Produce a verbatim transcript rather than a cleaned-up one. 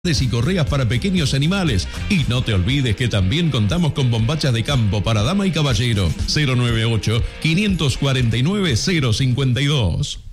y correas para pequeños animales. Y no te olvides que también contamos con bombachas de campo para dama y caballero. cero noventa y ocho, quinientos cuarenta y nueve, cero cincuenta y dos.